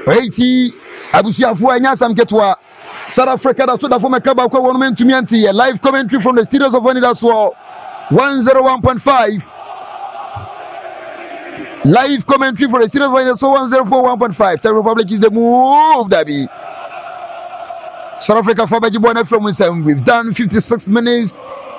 80 abusuafo anya sam ketwa South Africa da so da for mekaba kwa wonu mentumi ante live commentary from the studios of Vanida so 101.5 live commentary for the studios of Vanida so 104.1.5 the Republic is the move Dabi South Africa for Bajibona from Winston. We've done 56 minutes